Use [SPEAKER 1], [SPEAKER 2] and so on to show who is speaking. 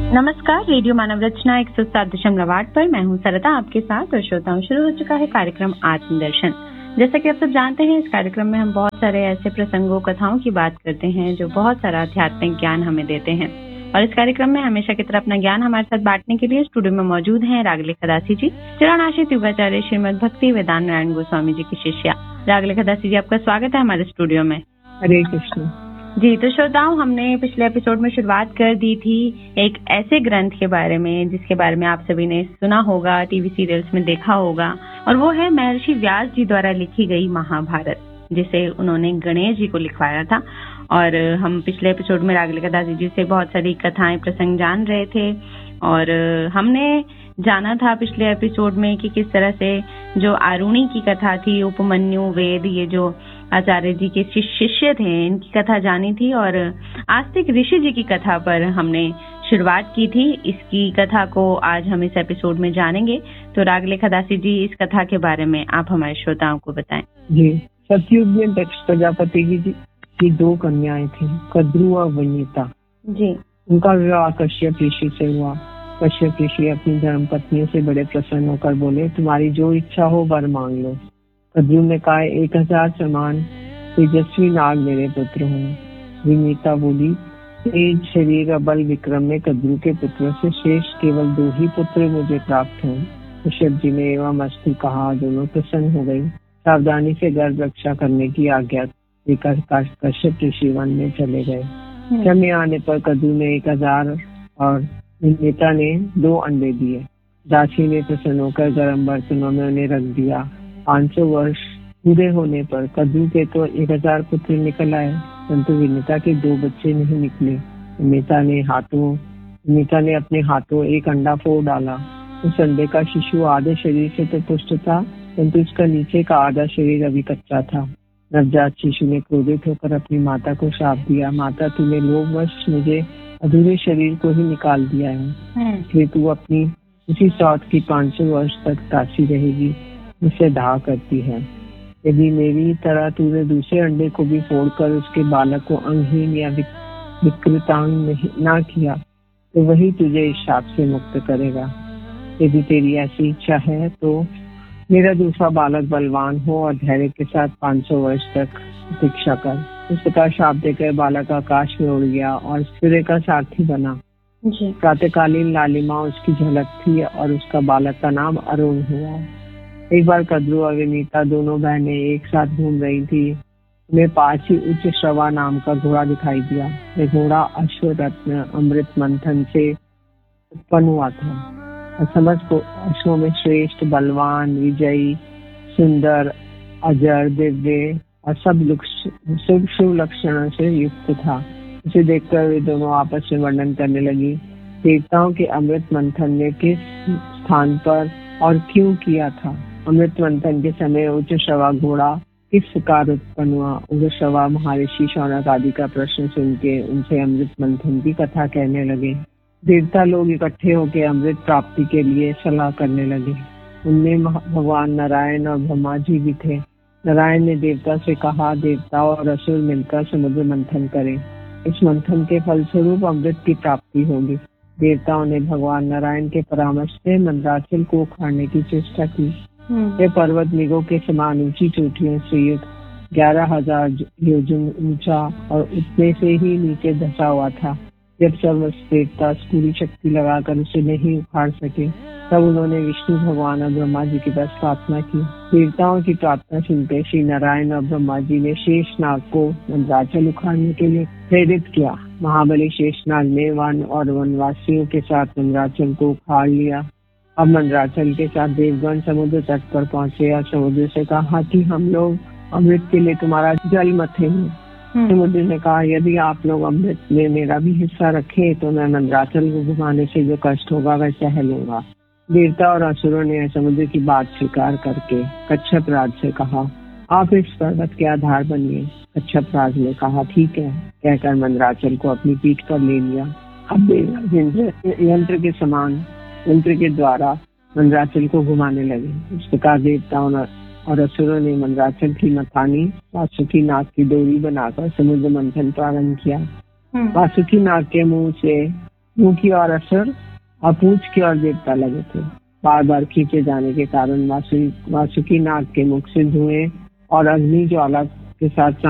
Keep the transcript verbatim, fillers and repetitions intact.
[SPEAKER 1] नमस्कार, रेडियो मानव रचना एक सौ सात दशमलव आठ पर मैं हूँ सरता आपके साथ और श्रोताओं शुरू हो चुका है कार्यक्रम आत्मदर्शन। जैसा कि आप सब जानते हैं, इस कार्यक्रम में हम बहुत सारे ऐसे प्रसंगों कथाओं की बात करते हैं जो बहुत सारा आध्यात्मिक ज्ञान हमें देते हैं। और इस कार्यक्रम में हमेशा की तरह अपना ज्ञान हमारे साथ बांटने के लिए स्टूडियो में मौजूद हैं रागलेखा दासी जी, चरणाश्रित युगाचार्य श्रीमद भक्ति वेदांत नारायण गोस्वामी जी की शिष्या। रागलेखा दासी जी, आपका स्वागत है हमारे स्टूडियो में।
[SPEAKER 2] हरे कृष्ण
[SPEAKER 1] जी। तो श्रोताओं, हमने पिछले एपिसोड में शुरुआत कर दी थी एक ऐसे ग्रंथ के बारे में जिसके बारे में आप सभी ने सुना होगा, टीवी सीरियल्स में देखा होगा, और वो है महर्षि व्यास जी द्वारा लिखी गई महाभारत, जिसे उन्होंने गणेश जी को लिखवाया था। और हम पिछले एपिसोड में रागलेखा दासी जी से बहुत सारी कथाएं प्रसंग जान रहे थे और हमने जाना था पिछले एपिसोड में कि किस तरह से जो आरुणी की कथा थी, उपमन्यु, वेद, ये जो आचार्य जी के शिष्य थे, इनकी कथा जानी थी। और आस्तिक ऋषि जी की कथा पर हमने शुरुआत की थी। इसकी कथा को आज हम इस एपिसोड में जानेंगे। तो रागलेखा दासी जी, इस कथा के बारे में आप हमारे श्रोताओं को बताएं।
[SPEAKER 2] जी। सतयुग में दक्ष प्रजापति की, की दो कन्याएं थी, कद्रु और वनिता जी। उनका विवाह कश्यप ऋषि से हुआ। कश्यप ऋषि अपनी धर्म पत्नियों से बड़े प्रसन्न होकर बोले, तुम्हारी जो इच्छा हो वर मांग लो। कद्रु ने कहा, एक हजार समान तेजस्वी नाग मेरे पुत्र हों। विनीता बोली, तेज शरीर और बल विक्रम में कद्रु के पुत्रों से शेष केवल दो ही पुत्र मुझे प्राप्त हों। कश्यप जी ने एवं अस्तु कहा। दोनों प्रसन्न हो गई। सावधानी से गर्भ रक्षा करने की आज्ञा देकर कश्यप ऋषि वन में चले गए। समय आने पर कद्रु ने एक हजार और विनीता ने दो अंडे दिए। दासी ने प्रसन्न होकर गर्म बर्तनों में उन्हें रख दिया। पाँच सौ वर्ष पूरे होने पर कद्रु के तो एक हजार पुत्र निकल आए, परंतु विनीता के दो बच्चे नहीं निकले। विनीता ने हाथों विनीता ने अपने हाथों एक अंडा फोड़ डाला। उस अंडे का शिशु आधे शरीर से तो पुष्ट था, परंतु उसका नीचे का आधा शरीर अभी कच्चा था। नवजात शिशु ने क्रोधित होकर अपनी माता को शाप दिया, माता तूने लोभवश मुझे अधूरे शरीर को ही निकाल दिया है, इसलिए तू अपनी उसी सौत की पाँच सौ वर्ष तक दासी रहेगी, मुझसे दाह करती है। यदि मेरी तरह तूने दूसरे अंडे को भी फोड़कर उसके बालक को अंगहीन या विकृतांग ना किया तो वही तुझे इस शाप से मुक्त करेगा। यदि तेरी ऐसी इच्छा है तो मेरा दूसरा बालक बलवान हो और धैर्य के साथ पाँच सौ वर्ष तक प्रतीक्षा कर। इस प्रकार शाप देकर बालक आकाश में उड़ गया और सूर्य का सारथी बना। प्रातःकालीन लालिमा उसकी झलक थी और उसका बालक का नाम अरुण हुआ। एक बार कद्रु और विनीता दोनों बहनें एक साथ घूम रही थी। उन्हें पास ही उच्च श्रवा नाम का घोड़ा दिखाई दिया। यह घोड़ा अश्वरत्न अमृत मंथन से उत्पन्न हुआ था और समस्त अश्वों में श्रेष्ठ, बलवान, विजयी, सुंदर, अजर, दिव्य और सब शुभ शुभ लक्षणों से युक्त था। इसे देखकर वे दोनों आपस में वर्णन करने लगी। देवताओं के अमृत मंथन ने किस स्थान पर और क्यों किया था? अमृत मंथन के समय उच्च श्रवा घोड़ा किस प्रकार उत्पन्न हुआ? उच्च श्रवा महर्षि शौनक आदि का प्रश्न सुन के उनसे अमृत मंथन की कथा कहने लगे। देवता लोग इकट्ठे होकर अमृत प्राप्ति के लिए सलाह करने लगे। उनमें भगवान नारायण और ब्रह्मा जी भी थे। नारायण ने देवता से कहा, देवता और असुर मिलकर समुद्र मंथन करें। इस मंथन के फलस्वरूप अमृत की प्राप्ति होगी। देवताओं ने भगवान नारायण के परामर्श से मंदराचल को उखाड़ने की चेष्टा की। यह पर्वत मेघों के समान ऊंची चोटियों से युक्त ग्यारह हजार योजन ऊंचा और उतने से ही नीचे धंसा हुआ था। जब सर्वस्व देवता पूरी शक्ति लगाकर उसे नहीं उखाड़ सके, तब उन्होंने विष्णु भगवान और ब्रह्मा जी के पास प्रार्थना की। देवताओं की प्रार्थना सुनते श्री नारायण और ब्रह्मा जी ने शेषनाग को मंदराचल उखाड़ने के लिए प्रेरित किया। महाबली शेषनाग ने वन और वनवासियों के साथ मंदराचल को उखाड़ लिया। अब मंदराचल के साथ देवगण समुद्र तट पर पहुंचे और समुद्र से कहा कि हम लोग अमृत के लिए तुम्हारा जल मथेंगे। समुद्र ने कहा, यदि आप लोग अमृत में मेरा भी हिस्सा रखें तो मैं मंदराचल को घुमाने से जो कष्ट होगा वह सह लूंगा। देवता और असुरों ने समुद्र की बात स्वीकार करके कच्छप राज से कहा, आप इस पर्वत के आधार बनिए। कच्छप राज ने कहा, ठीक है, कहकर मंदराचल को अपनी पीठ पर ले लिया। अब यंत्र के समान यंत्र के द्वारा मंदराचल को घुमाने लगे। इस प्रकार देवताओं और असुरों ने मंदराचल की मथानी वासुकी नाग की डोरी बनाकर समुद्र मंथन प्रारंभ किया। वासुकी नाग के मुंह से मुंह की ओर असुर और पूंछ की ओर देवता लगे थे। बार बार खींचे जाने के कारण वासुकी वासुकी नाग के मुख से धुएं और अग्नि ज्वाला के साथ